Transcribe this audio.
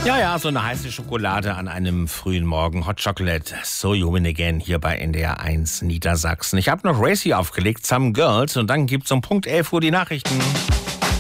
Ja, ja, so eine heiße Schokolade an einem frühen Morgen. Hot Chocolate, So You Win Again hier bei NDR 1 Niedersachsen. Ich habe noch Racy aufgelegt, Some Girls, und dann gibt's um Punkt 11 Uhr die Nachrichten.